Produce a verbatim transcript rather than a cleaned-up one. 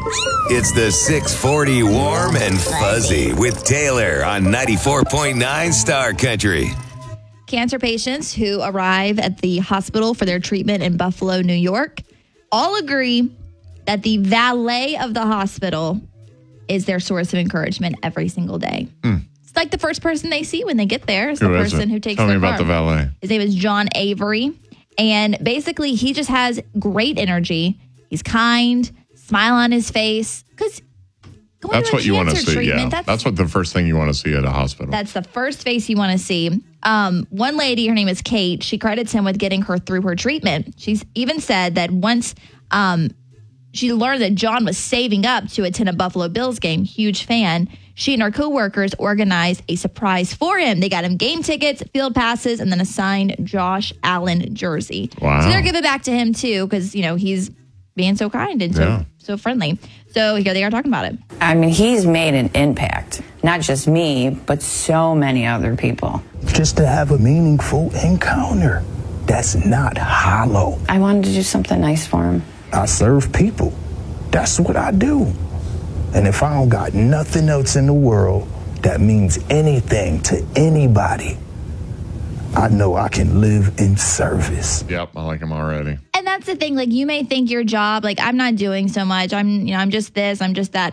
It's the six forty Warm and Fuzzy with Taylor on ninety-four point nine Star Country. Cancer patients who arrive at the hospital for their treatment in Buffalo, New York, all agree that the valet of the hospital is their source of encouragement every single day. Mm. It's like the first person they see when they get there is the Who is person it? who takes Tell their me about car. the valet. His name is John Avery. And basically, he just has great energy. He's kind, smile on his face. Because That's what you want to see, yeah. That's, that's what the first thing you want to see at a hospital. That's the first face you want to see. Um, one lady, her name is Kate, she credits him with getting her through her treatment. She's even said that once um, she learned that John was saving up to attend a Buffalo Bills game, huge fan, she and her coworkers organized a surprise for him. They got him game tickets, field passes, and then a signed Josh Allen jersey. Wow. So they're giving back to him, too, because, you know, he's being so kind and so, Yeah. so friendly. So here they are talking about it. I mean, he's made an impact. Not just me, but so many other people. Just to have a meaningful encounter that's not hollow. I wanted to do something nice for him. I serve people. That's what I do. And if I don't got nothing else in the world that means anything to anybody, I know I can live in service. Yep, I like him already. And that's the thing. Like, you may think your job, like, I'm not doing so much. I'm, you know, I'm just this, I'm just that.